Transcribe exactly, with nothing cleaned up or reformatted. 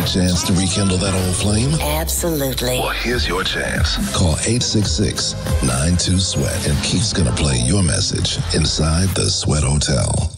a chance to rekindle that old flame? Absolutely. Well, here's your chance. Call eight six six, nine two, SWEAT and Keith's gonna play your message inside the Sweat Hotel.